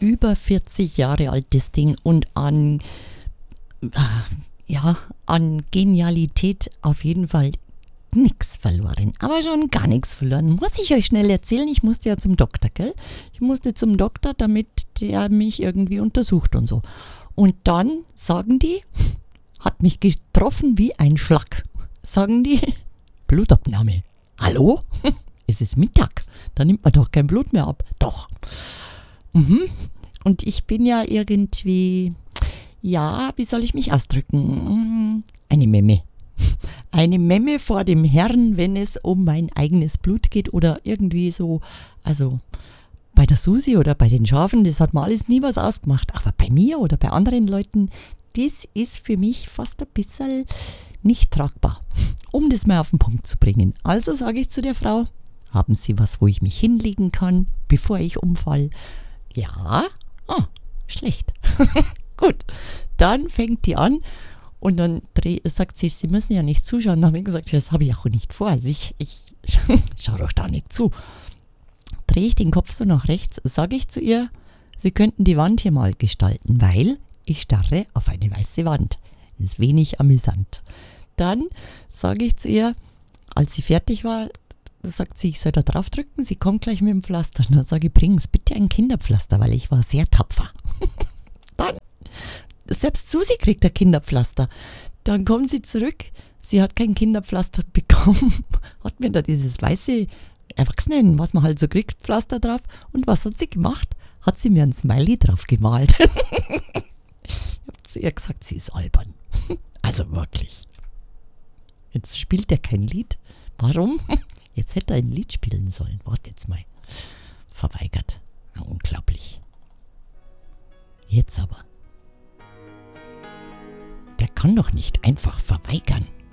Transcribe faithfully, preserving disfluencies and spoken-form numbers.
über vierzig Jahre alt, das Ding, und an, äh, ja, an Genialität auf jeden Fall nichts verloren, aber schon gar nichts verloren. Muss ich euch schnell erzählen, ich musste ja zum Doktor, gell? Ich musste zum Doktor, damit der mich irgendwie untersucht und so. Und dann sagen die, hat mich getroffen wie ein Schlag, sagen die, Blutabnahme. Hallo? Es ist Mittag, da nimmt man doch kein Blut mehr ab. Doch. Mhm. Und ich bin ja irgendwie, ja, wie soll ich mich ausdrücken? Eine Memme. Eine Memme vor dem Herrn, wenn es um mein eigenes Blut geht oder irgendwie so, also bei der Susi oder bei den Schafen, das hat mir alles nie was ausgemacht. Aber bei mir oder bei anderen Leuten, das ist für mich fast ein bisschen nicht tragbar, um das mal auf den Punkt zu bringen. Also sage ich zu der Frau, haben Sie was, wo ich mich hinlegen kann, bevor ich umfall? Ja, ah, schlecht. Gut, dann fängt die an. Und dann dreh, sagt sie, Sie müssen ja nicht zuschauen. Dann habe ich gesagt, das habe ich auch nicht vor. Also ich, ich schaue doch da nicht zu. Drehe ich den Kopf so nach rechts, sage ich zu ihr, Sie könnten die Wand hier mal gestalten, weil ich starre auf eine weiße Wand. Das ist wenig amüsant. Dann sage ich zu ihr, als sie fertig war, sagt sie, ich soll da drauf drücken, sie kommt gleich mit dem Pflaster. Und dann sage ich, bringen Sie bitte ein Kinderpflaster, weil ich war sehr tapfer. Dann selbst Susi kriegt ein Kinderpflaster. Dann kommt sie zurück, sie hat kein Kinderpflaster bekommen, hat mir da dieses weiße Erwachsenen, was man halt so kriegt, Pflaster drauf. Und was hat sie gemacht? Hat sie mir ein Smiley drauf gemalt. Ich habe zu ihr gesagt, sie ist albern. Also wirklich. Jetzt spielt er kein Lied. Warum? Jetzt hätte er ein Lied spielen sollen. Warte jetzt mal. Verweigert. Ja, unglaublich. Jetzt aber. Der kann doch nicht einfach verweigern.